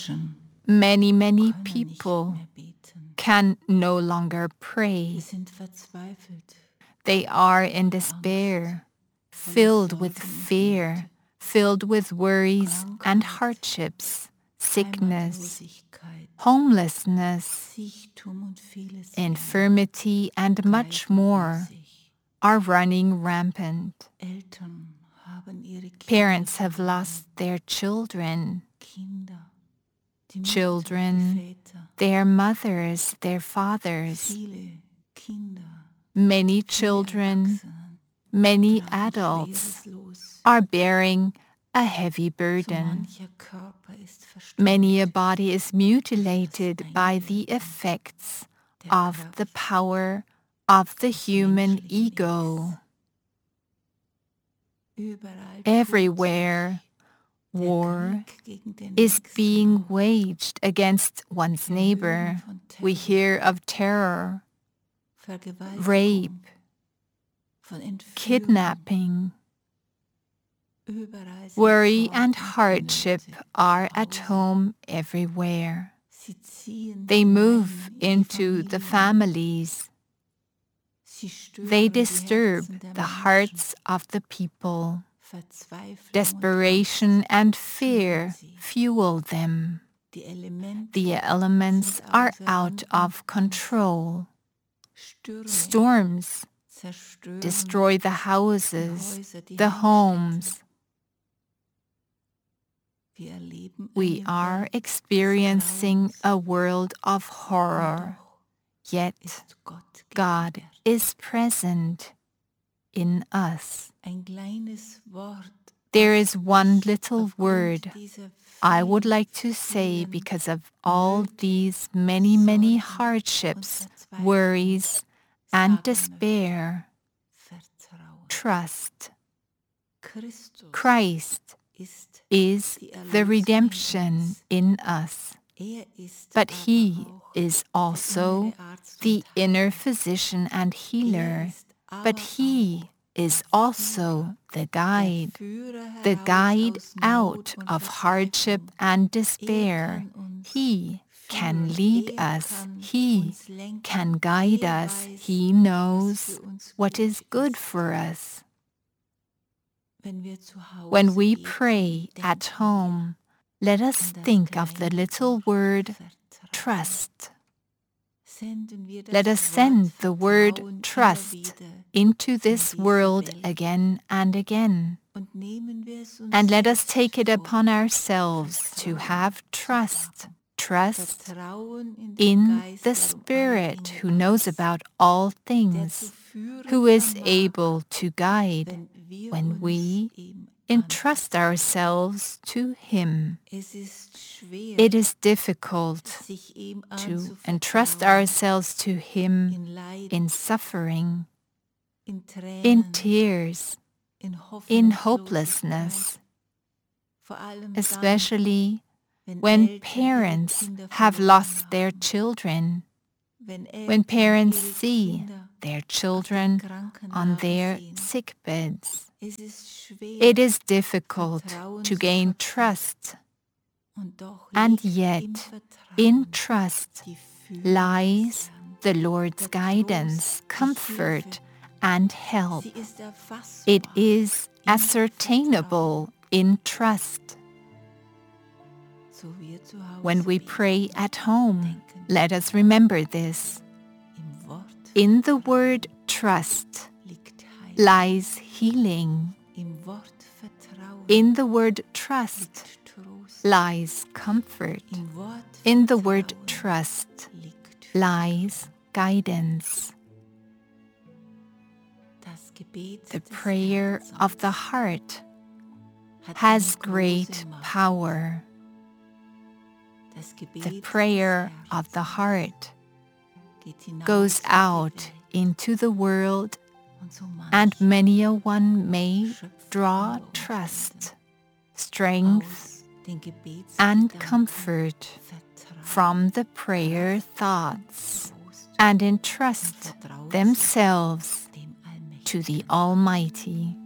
Many, many people can no longer pray. They are in despair, filled with fear, filled with worries and hardships, sickness, homelessness, infirmity, and much more are running rampant. Parents have lost their children, their mothers, their fathers. Many children, many adults are bearing a heavy burden. Many a body is mutilated by the effects of the power of the human ego. Everywhere, war is being waged against one's neighbor. We hear of terror, rape, kidnapping. Worry and hardship are at home everywhere. They move into the families. They disturb the hearts of the people. Desperation and fear fuel them. The elements are out of control. Storms destroy the houses, the homes. We are experiencing a world of horror, yet God is present in us. There is one little word I would like to say because of all these many, many hardships, worries, and despair. Trust. Christ is the redemption in us, but He is also the inner physician and healer, but He is also the guide out of hardship and despair. He can lead us. He can guide us. He knows what is good for us. When we pray at home, let us think of the little word trust. Let us send the word trust into this world again and again. And let us take it upon ourselves to have trust in the Spirit who knows about all things, who is able to guide when we entrust ourselves to Him. It is difficult to entrust ourselves to Him in suffering, in tears, in hopelessness, especially when parents have lost their children, when parents see their children on their sick beds. It is difficult to gain trust, and yet in trust lies the Lord's guidance, comfort, and help. It is ascertainable in trust. When we pray at home, let us remember this. In the word trust lies healing. In the word trust lies comfort. In the word trust lies guidance. The prayer of the heart has great power. The prayer of the heart goes out into the world, and many a one may draw trust, strength, and comfort from the prayer thoughts, and entrust themselves to the Almighty.